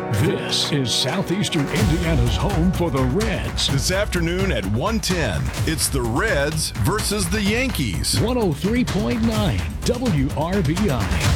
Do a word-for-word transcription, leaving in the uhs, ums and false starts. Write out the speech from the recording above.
This is Southeastern Indiana's home for the Reds. This afternoon at one ten, it's the Reds versus the Yankees. one oh three point nine W R B I.